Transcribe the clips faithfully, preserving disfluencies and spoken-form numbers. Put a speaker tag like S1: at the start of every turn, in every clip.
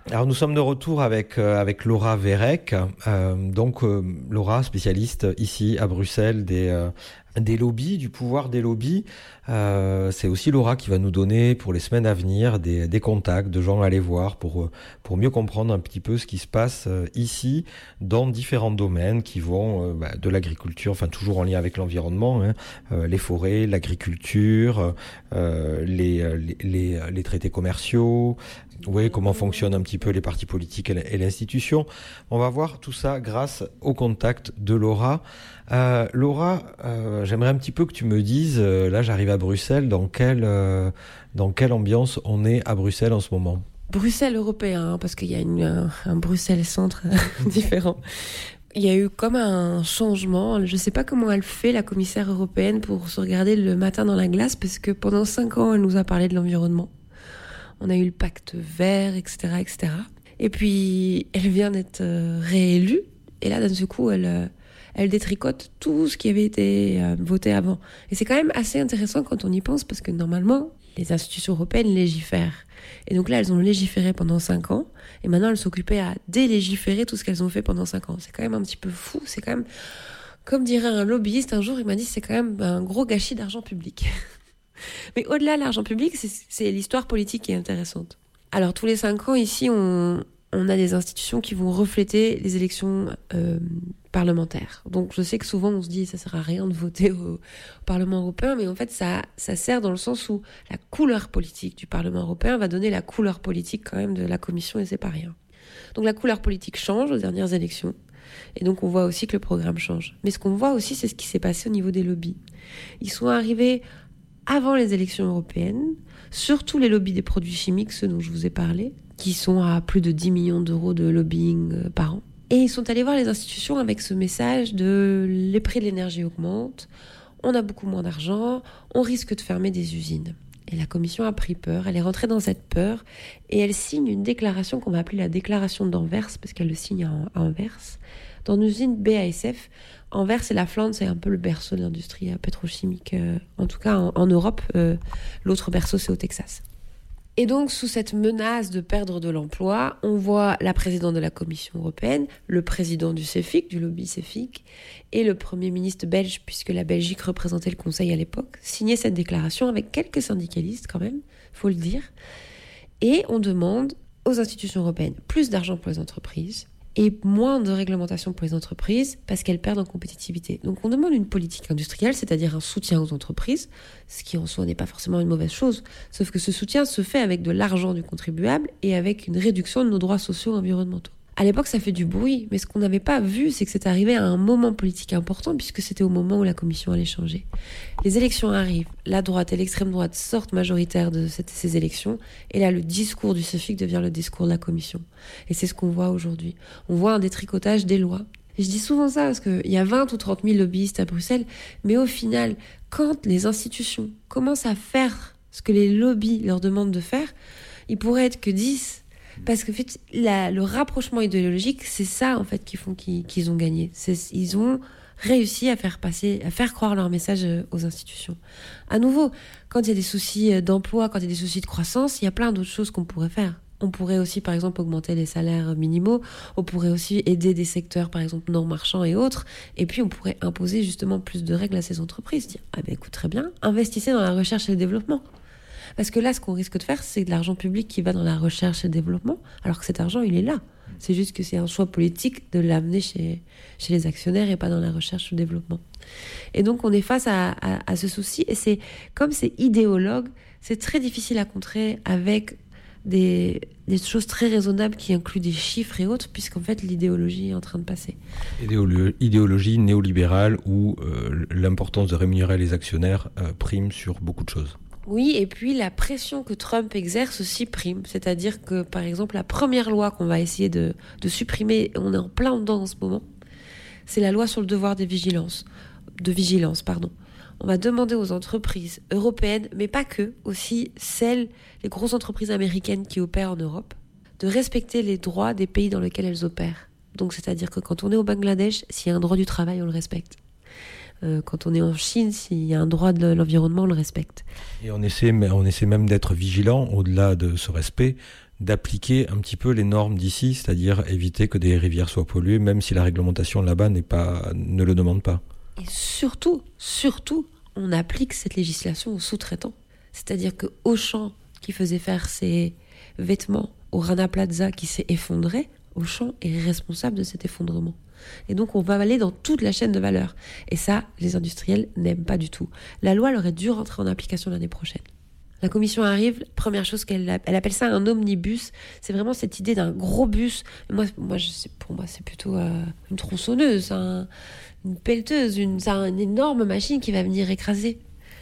S1: Alors nous sommes de retour avec, euh, avec Laura Verreck, euh, donc euh, Laura, spécialiste ici à Bruxelles des, euh, des lobbies, du pouvoir des lobbies. Euh, c'est aussi Laura qui va nous donner pour les semaines à venir des, des contacts de gens à aller voir pour, euh, pour mieux comprendre un petit peu ce qui se passe euh, ici dans différents domaines qui vont euh, bah, de l'agriculture, enfin toujours en lien avec l'environnement, hein, euh, les forêts, l'agriculture, euh, les, les, les, les traités commerciaux. Oui, comment fonctionnent un petit peu les partis politiques et l'institution. On va voir tout ça grâce au contact de Laura. Euh, Laura, euh, j'aimerais un petit peu que tu me dises, euh, là j'arrive à Bruxelles, dans quelle, euh, dans quelle ambiance on est à Bruxelles en ce moment?
S2: Bruxelles européen, hein, parce qu'il y a une, un, un Bruxelles-centre différent. Il y a eu comme un changement. Je ne sais pas comment elle fait, la commissaire européenne, pour se regarder le matin dans la glace, parce que pendant cinq ans, elle nous a parlé de l'environnement. On a eu le pacte vert, et cetera, et cetera. Et puis, elle vient d'être euh, réélue. Et là, d'un seul coup, elle, euh, elle détricote tout ce qui avait été euh, voté avant. Et c'est quand même assez intéressant quand on y pense, parce que normalement, les institutions européennes légifèrent. Et donc là, elles ont légiféré pendant cinq ans. Et maintenant, elles s'occupaient à délégiférer tout ce qu'elles ont fait pendant cinq ans. C'est quand même un petit peu fou. C'est quand même, comme dirait un lobbyiste un jour, il m'a dit, c'est quand même un gros gâchis d'argent public. Mais au-delà de l'argent public, c'est, c'est l'histoire politique qui est intéressante. Alors, tous les cinq ans, ici, on, on a des institutions qui vont refléter les élections euh, parlementaires. Donc, je sais que souvent, on se dit, ça sert à rien de voter au, au Parlement européen, mais en fait, ça, ça sert dans le sens où la couleur politique du Parlement européen va donner la couleur politique quand même de la Commission, et c'est pas rien. Donc, la couleur politique change aux dernières élections. Et donc, on voit aussi que le programme change. Mais ce qu'on voit aussi, c'est ce qui s'est passé au niveau des lobbies. Ils sont arrivés avant les élections européennes, surtout les lobbies des produits chimiques, ceux dont je vous ai parlé, qui sont à plus de dix millions d'euros de lobbying par an. Et ils sont allés voir les institutions avec ce message de les prix de l'énergie augmentent, on a beaucoup moins d'argent, on risque de fermer des usines. Et la Commission a pris peur, elle est rentrée dans cette peur, et elle signe une déclaration qu'on va appeler la déclaration d'Anvers, parce qu'elle le signe à Anvers, dans une usine B A S F. Anvers et la Flandre, c'est un peu le berceau de l'industrie pétrochimique, euh, en tout cas en, en Europe. Euh, l'autre berceau, c'est au Texas. Et donc, sous cette menace de perdre de l'emploi, on voit la présidente de la Commission européenne, le président du CEFIC, du lobby CEFIC, et le Premier ministre belge, puisque la Belgique représentait le Conseil à l'époque, signer cette déclaration avec quelques syndicalistes quand même, faut le dire. Et on demande aux institutions européennes plus d'argent pour les entreprises, et moins de réglementation pour les entreprises parce qu'elles perdent en compétitivité. Donc on demande une politique industrielle, c'est-à-dire un soutien aux entreprises, ce qui en soi n'est pas forcément une mauvaise chose, sauf que ce soutien se fait avec de l'argent du contribuable et avec une réduction de nos droits sociaux et environnementaux. À l'époque, ça fait du bruit, mais ce qu'on n'avait pas vu, c'est que c'est arrivé à un moment politique important, puisque c'était au moment où la Commission allait changer. Les élections arrivent, la droite et l'extrême droite sortent majoritaires de cette, ces élections, et là, le discours du CEFIC devient le discours de la Commission. Et c'est ce qu'on voit aujourd'hui. On voit un détricotage des lois. Et je dis souvent ça, parce qu'il y a vingt ou trente mille lobbyistes à Bruxelles, mais au final, quand les institutions commencent à faire ce que les lobbies leur demandent de faire, il pourrait être que dix. Parce que en fait, la, le rapprochement idéologique, c'est ça en fait qui font qu'ils, qu'ils ont gagné. C'est, ils ont réussi à faire passer, à faire croire leur message aux institutions. À nouveau, quand il y a des soucis d'emploi, quand il y a des soucis de croissance, il y a plein d'autres choses qu'on pourrait faire. On pourrait aussi, par exemple, augmenter les salaires minimaux. On pourrait aussi aider des secteurs, par exemple, non marchands et autres. Et puis, on pourrait imposer justement plus de règles à ces entreprises. Dire, ah ben écoute, très bien, investissez dans la recherche et le développement. Parce que là, ce qu'on risque de faire, c'est de l'argent public qui va dans la recherche et le développement, alors que cet argent, il est là. C'est juste que c'est un choix politique de l'amener chez, chez les actionnaires et pas dans la recherche et le développement. Et donc, on est face à, à, à ce souci. Et c'est comme c'est idéologue, c'est très difficile à contrer avec des, des choses très raisonnables qui incluent des chiffres et autres, puisqu'en fait, l'idéologie est en train de passer.
S1: Idéolo- idéologie néolibérale où euh, l'importance de rémunérer les actionnaires euh, prime sur beaucoup de choses.
S2: Oui, et puis la pression que Trump exerce aussi prime. C'est-à-dire que, par exemple, la première loi qu'on va essayer de, de supprimer, on est en plein dedans en ce moment, c'est la loi sur le devoir de vigilance. De vigilance, pardon. On va demander aux entreprises européennes, mais pas que, aussi celles, les grosses entreprises américaines qui opèrent en Europe, de respecter les droits des pays dans lesquels elles opèrent. Donc, c'est-à-dire que quand on est au Bangladesh, s'il y a un droit du travail, on le respecte. Euh, quand on est en Chine, s'il y a un droit de l'environnement, on le respecte.
S1: Et on essaie, on essaie même d'être vigilant, au-delà de ce respect, d'appliquer un petit peu les normes d'ici, c'est-à-dire éviter que des rivières soient polluées, même si la réglementation là-bas n'est pas, ne le demande pas.
S2: Et surtout, surtout, on applique cette législation aux sous-traitants. C'est-à-dire que Auchan, qui faisait faire ses vêtements au Rana Plaza, qui s'est effondré, Auchan est responsable de cet effondrement. Et donc, on va aller dans toute la chaîne de valeur. Et ça, les industriels n'aiment pas du tout. La loi, elle aurait dû rentrer en application l'année prochaine. La commission arrive, première chose qu'elle elle appelle ça un omnibus. C'est vraiment cette idée d'un gros bus. Moi, moi je sais, pour moi, c'est plutôt euh, une tronçonneuse, un, une pelleteuse, une, c'est une énorme machine qui va venir écraser.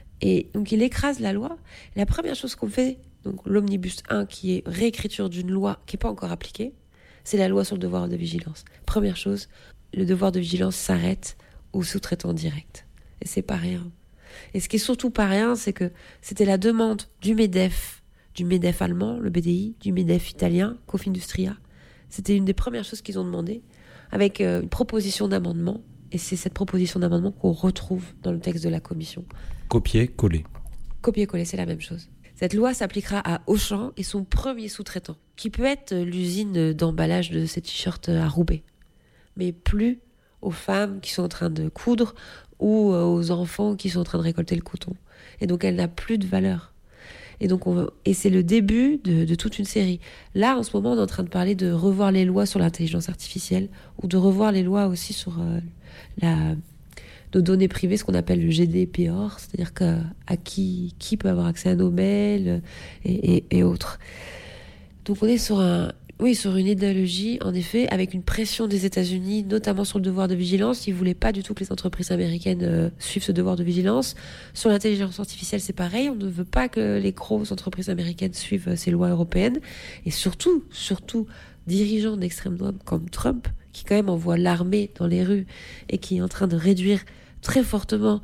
S2: Et donc, il écrase la loi. La première chose qu'on fait, donc l'omnibus un, qui est réécriture d'une loi qui n'est pas encore appliquée, c'est la loi sur le devoir de vigilance. Première chose, le devoir de vigilance s'arrête aux sous-traitants directs. Et c'est pas rien. Et ce qui est surtout pas rien, c'est que c'était la demande du MEDEF, du MEDEF allemand, le B D I, du MEDEF italien, Confindustria. C'était une des premières choses qu'ils ont demandé, avec euh, une proposition d'amendement. Et c'est cette proposition d'amendement qu'on retrouve dans le texte de la commission.
S1: Copier-coller.
S2: Copier-coller, c'est la même chose. Cette loi s'appliquera à Auchan et son premier sous-traitant, qui peut être l'usine d'emballage de ces t-shirts à Roubaix, mais plus aux femmes qui sont en train de coudre ou aux enfants qui sont en train de récolter le coton. Et donc, elle n'a plus de valeur. Et, donc on, et c'est le début de, de toute une série. Là, en ce moment, on est en train de parler de revoir les lois sur l'intelligence artificielle ou de revoir les lois aussi sur euh, la... nos données privées, ce qu'on appelle le G D P R, c'est-à-dire que, à qui, qui peut avoir accès à nos mails et, et, et autres. Donc on est sur, un, oui, sur une idéologie, en effet, avec une pression des États-Unis, notamment sur le devoir de vigilance. Ils ne voulaient pas du tout que les entreprises américaines euh, suivent ce devoir de vigilance. Sur l'intelligence artificielle, c'est pareil. On ne veut pas que les grosses entreprises américaines suivent ces lois européennes. Et surtout, surtout, dirigeants d'extrême droite comme Trump, qui quand même envoie l'armée dans les rues et qui est en train de réduire très fortement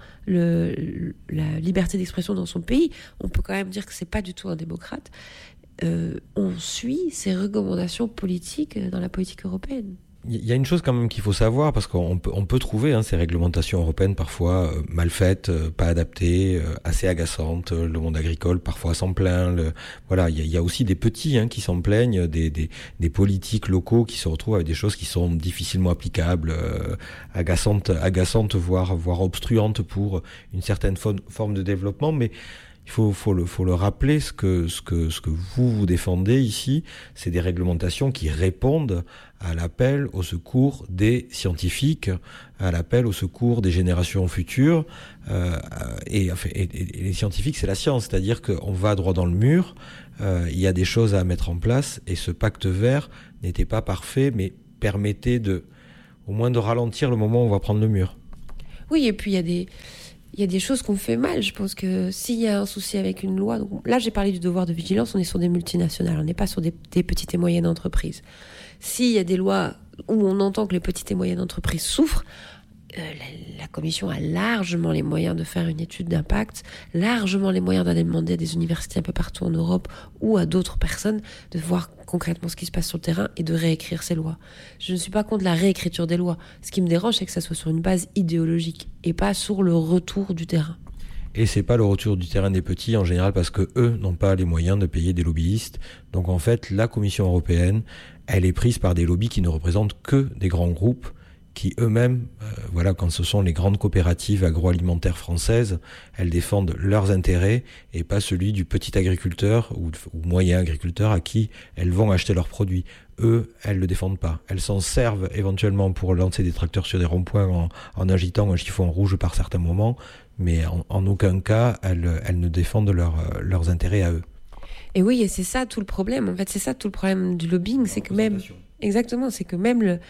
S2: le, la liberté d'expression dans son pays, on peut quand même dire que c'est pas du tout un démocrate. Euh, on suit ces recommandations politiques dans la politique européenne.
S1: Il y a une chose quand même qu'il faut savoir, parce qu'on peut, on peut trouver hein, ces réglementations européennes parfois euh, mal faites, euh, pas adaptées, euh, assez agaçantes. Le monde agricole parfois s'en plaint. Le, voilà, il y, a, il y a aussi des petits hein, qui s'en plaignent, des, des, des politiques locaux qui se retrouvent avec des choses qui sont difficilement applicables, euh, agaçantes, agaçantes voire, voire obstruantes pour une certaine fo- forme de développement. Mais il faut, faut, le, faut le rappeler, ce que, ce, que, ce que vous vous défendez ici, c'est des réglementations qui répondent à l'appel au secours des scientifiques, à l'appel au secours des générations futures. Euh, et, et, et, et les scientifiques, c'est la science, c'est-à-dire qu'on va droit dans le mur, euh, il y a des choses à mettre en place, et ce pacte vert n'était pas parfait, mais permettait de, au moins de ralentir le moment où on va prendre le mur.
S2: Oui, et puis il y a des... Il y a des choses qu'on fait mal. Je pense que s'il y a un souci avec une loi... Donc là, j'ai parlé du devoir de vigilance, on est sur des multinationales, on n'est pas sur des, des petites et moyennes entreprises. S'il y a des lois où on entend que les petites et moyennes entreprises souffrent, euh, la, la Commission a largement les moyens de faire une étude d'impact, largement les moyens d'aller demander à des universités un peu partout en Europe ou à d'autres personnes de voir concrètement ce qui se passe sur le terrain et de réécrire ces lois. Je ne suis pas contre la réécriture des lois. Ce qui me dérange, c'est que ça soit sur une base idéologique et pas sur le retour du terrain.
S1: Et c'est pas le retour du terrain des petits en général parce que eux n'ont pas les moyens de payer des lobbyistes. Donc en fait, la Commission européenne, elle est prise par des lobbies qui ne représentent que des grands groupes qui eux-mêmes, euh, voilà, quand ce sont les grandes coopératives agroalimentaires françaises, elles défendent leurs intérêts et pas celui du petit agriculteur ou, ou moyen agriculteur à qui elles vont acheter leurs produits. Eux, elles le défendent pas. Elles s'en servent éventuellement pour lancer des tracteurs sur des ronds-points en, en agitant un chiffon rouge par certains moments, mais en, en aucun cas, elles, elles ne défendent leur, leurs intérêts à eux.
S2: Et oui, et c'est ça tout le problème. En fait, c'est ça tout le problème du lobbying, c'est que même... Exactement, c'est que même le,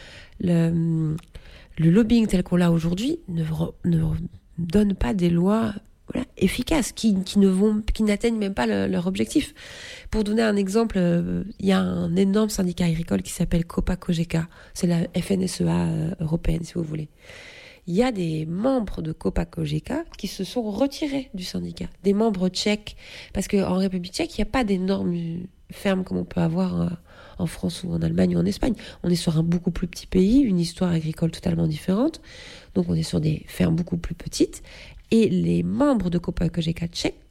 S2: le, le lobbying tel qu'on l'a aujourd'hui ne, ne donne pas des lois voilà, efficaces, qui, qui, ne vont, qui n'atteignent même pas le, leur objectif. Pour donner un exemple, il euh, y a un énorme syndicat agricole qui s'appelle Copa-Cogeca, c'est la F N S E A euh, européenne, si vous voulez. Il y a des membres de Copa-Cogeca qui se sont retirés du syndicat, des membres tchèques, parce qu'en République tchèque, il n'y a pas d'énormes fermes comme on peut avoir euh, en France ou en Allemagne ou en Espagne. On est sur un beaucoup plus petit pays, une histoire agricole totalement différente. Donc on est sur des fermes beaucoup plus petites. Et les membres de Copa-Cogeca tchèques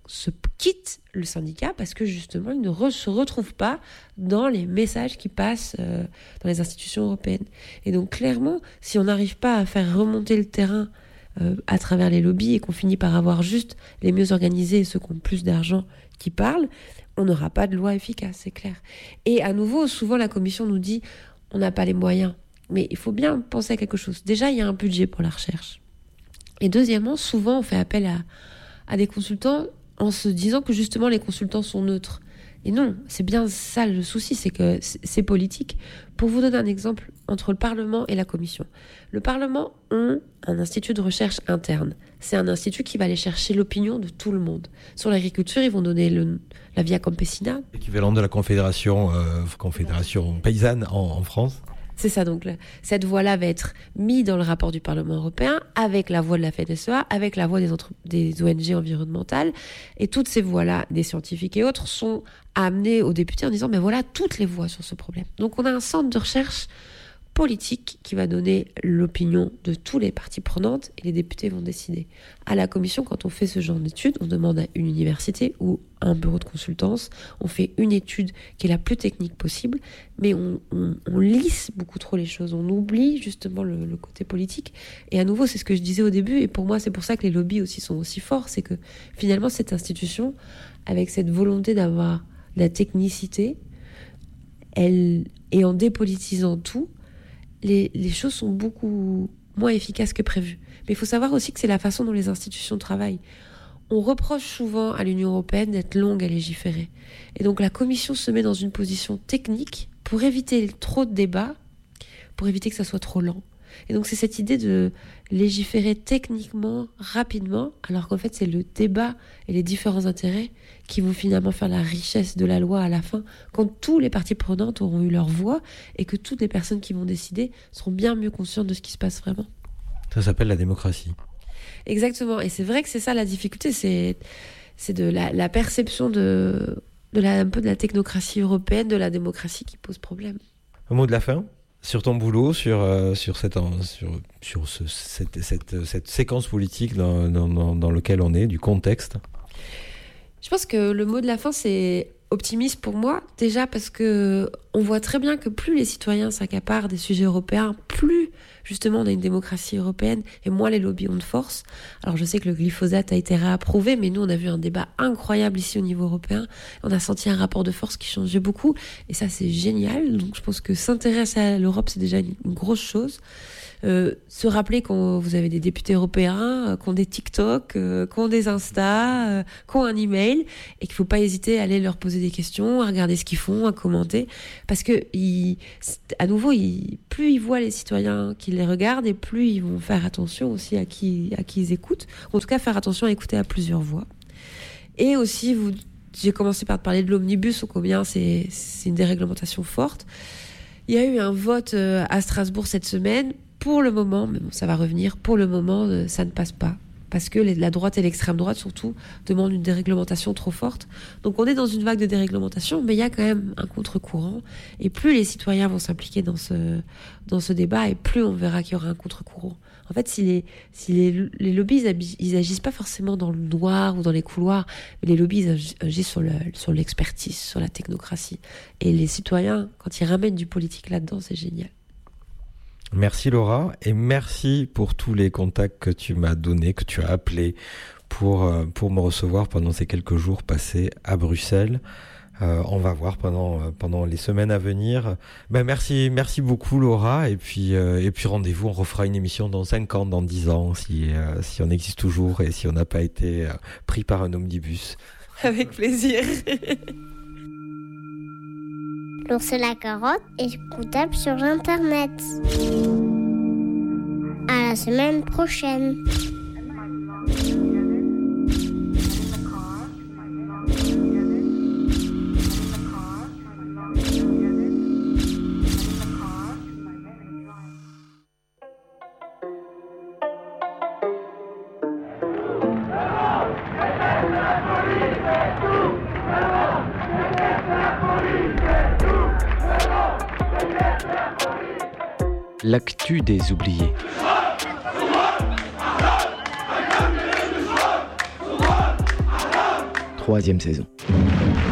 S2: se quittent le syndicat parce que justement, ils ne re- se retrouvent pas dans les messages qui passent euh, dans les institutions européennes. Et donc, clairement, si on n'arrive pas à faire remonter le terrain euh, à travers les lobbies et qu'on finit par avoir juste les mieux organisés et ceux qui ont plus d'argent qui parlent, on n'aura pas de loi efficace, c'est clair. Et à nouveau, souvent, la Commission nous dit on n'a pas les moyens. Mais il faut bien penser à quelque chose. Déjà, il y a un budget pour la recherche. Et deuxièmement, souvent, on fait appel à, à des consultants en se disant que justement, les consultants sont neutres. Et non, c'est bien ça le souci, c'est que c'est politique. Pour vous donner un exemple, entre le Parlement et la Commission. Le Parlement a un institut de recherche interne. C'est un institut qui va aller chercher l'opinion de tout le monde. Sur l'agriculture, ils vont donner le, la Via Campesina.
S1: Équivalent de la Confédération, euh, Confédération paysanne en, en France.
S2: C'est ça, donc là, cette voix-là va être mise dans le rapport du Parlement européen, avec la voix de la F N S E A, avec la voix des, entre... des O N G environnementales, et toutes ces voix-là, des scientifiques et autres, sont amenées aux députés en disant, mais voilà toutes les voix sur ce problème. Donc on a un centre de recherche politique qui va donner l'opinion de tous les parties prenantes, et les députés vont décider. À la Commission, quand on fait ce genre d'études, on demande à une université ou un bureau de consultance, on fait une étude qui est la plus technique possible, mais on, on, on lisse beaucoup trop les choses, on oublie justement le, le côté politique. Et à nouveau, c'est ce que je disais au début, et pour moi, c'est pour ça que les lobbies aussi sont aussi forts, c'est que finalement, cette institution, avec cette volonté d'avoir de la technicité, elle, et en dépolitisant tout, Les, les choses sont beaucoup moins efficaces que prévu. Mais il faut savoir aussi que c'est la façon dont les institutions travaillent. On reproche souvent à l'Union européenne d'être longue à légiférer. Et donc la Commission se met dans une position technique pour éviter trop de débats, pour éviter que ça soit trop lent. Et donc c'est cette idée de légiférer techniquement, rapidement, alors qu'en fait c'est le débat et les différents intérêts qui vont finalement faire la richesse de la loi à la fin, quand tous les parties prenantes auront eu leur voix et que toutes les personnes qui vont décider seront bien mieux conscientes de ce qui se passe vraiment.
S1: Ça s'appelle la démocratie.
S2: Exactement, et c'est vrai que c'est ça la difficulté, c'est, c'est de la, la perception de, de la, un peu de la technocratie européenne, de la démocratie qui pose problème.
S1: Un mot de la fin ? Sur ton boulot, sur, euh, sur, cette, sur, sur ce, cette, cette, cette séquence politique dans, dans, dans laquelle on est, du contexte.
S2: Je pense que le mot de la fin, c'est optimiste pour moi. Déjà parce que on voit très bien que plus les citoyens s'accaparent des sujets européens, plus justement on a une démocratie européenne et moins les lobbies ont de force. Alors je sais que le glyphosate a été réapprouvé, mais nous on a vu un débat incroyable ici au niveau européen. On a senti un rapport de force qui changeait beaucoup et ça c'est génial. Donc je pense que s'intéresser à l'Europe c'est déjà une, une grosse chose. Euh, se rappeler quand vous avez des députés européens, euh, qui ont des TikTok, euh, qui ont des Insta, euh, qui ont un email, et qu'il ne faut pas hésiter à aller leur poser des questions, à regarder ce qu'ils font, à commenter, parce que ils, à nouveau, ils, plus ils voient les citoyens qui les regardent, et plus ils vont faire attention aussi à qui, à qui ils écoutent, ou en tout cas faire attention à écouter à plusieurs voix. Et aussi, vous, j'ai commencé par te parler de l'omnibus, ou combien c'est, c'est une déréglementation forte. Il y a eu un vote euh, à Strasbourg cette semaine. Pour le moment, mais bon, ça va revenir, pour le moment, euh, ça ne passe pas. Parce que les, la droite et l'extrême droite, surtout, demandent une déréglementation trop forte. Donc on est dans une vague de déréglementation, mais il y a quand même un contre-courant. Et plus les citoyens vont s'impliquer dans ce, dans ce débat, et plus on verra qu'il y aura un contre-courant. En fait, si les, si les, les lobbies, ils agissent pas forcément dans le noir ou dans les couloirs, mais les lobbies ils agissent sur, le, sur l'expertise, sur la technocratie. Et les citoyens, quand ils ramènent du politique là-dedans, c'est génial.
S1: Merci Laura, et merci pour tous les contacts que tu m'as donnés, que tu as appelés pour, pour me recevoir pendant ces quelques jours passés à Bruxelles. Euh, on va voir pendant, pendant les semaines à venir. Ben merci, merci beaucoup Laura, et puis, euh, et puis rendez-vous, on refera une émission dans cinq ans, dans dix ans, si, euh, si on existe toujours et si on n'a pas été euh, pris par un omnibus.
S2: Avec plaisir.
S3: L'ours et la carotte est écoutable sur Internet. À la semaine prochaine.
S4: L'actu des oubliés. troisième saison.